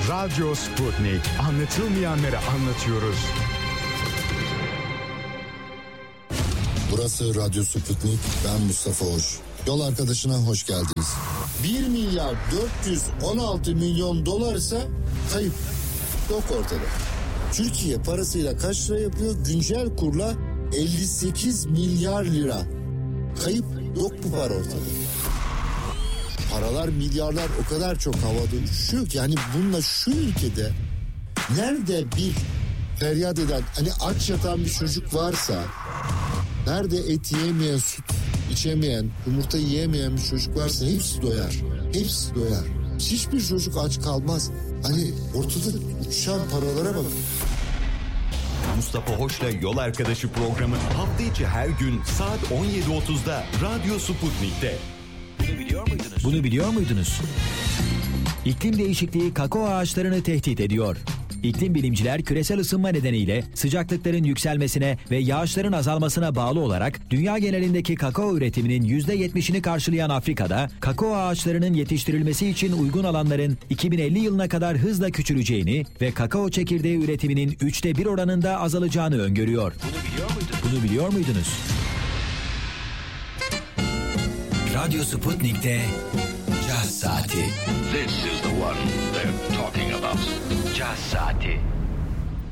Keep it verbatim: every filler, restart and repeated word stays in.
Radyo Sputnik. Anlatılmayanları anlatıyoruz. Burası Radyo Sputnik. Ben Mustafa Hoş. Yol arkadaşına hoş geldiniz. bir milyar dört yüz on altı milyon dolar ise kayıp. Yok ortada. Türkiye parasıyla kaç lira yapıyor? Güncel kurla elli sekiz milyar lira. Kayıp, yok bu para ortada. Paralar, milyarlar o kadar çok havada uçuşuyor ki hani bununla şu ülkede nerede bir feryat eden, hani aç yatan bir çocuk varsa, nerede et yemeyen, süt içemeyen, yumurta yiyemeyen bir çocuk varsa hepsi doyar. Hepsi doyar. Hiçbir çocuk aç kalmaz. Hani ortada uçuşan paralara bak. Mustafa Hoş'la Yol Arkadaşı programı hafta içi her gün saat on yedi otuzda Radyo Sputnik'te. Bunu biliyor muydunuz? Bunu biliyor muydunuz? İklim değişikliği kakao ağaçlarını tehdit ediyor. İklim bilimciler küresel ısınma nedeniyle sıcaklıkların yükselmesine ve yağışların azalmasına bağlı olarak dünya genelindeki kakao üretiminin yüzde yetmişini karşılayan Afrika'da kakao ağaçlarının yetiştirilmesi için uygun alanların iki bin elli yılına kadar hızla küçüleceğini ve kakao çekirdeği üretiminin üçte bir oranında azalacağını öngörüyor. Bunu biliyor muydunuz? Bunu biliyor muydunuz? Radyo Sputnik'te Caz Saati. This is the one they're talking about. Caz Saati.